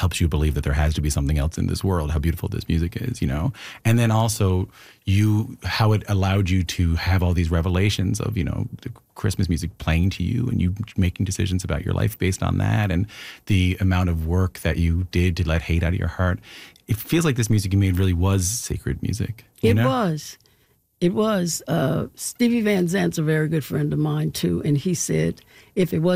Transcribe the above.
helps you believe that there has to be something else in this world, how beautiful this music is, And then also how it allowed you to have all these revelations of, the Christmas music playing to you and you making decisions about your life based on that, and the amount of work that you did to let hate out of your heart. It feels like this music you made really was sacred music. It was. It was. Stevie Van Zant's a very good friend of mine, too, and he said if it wasn't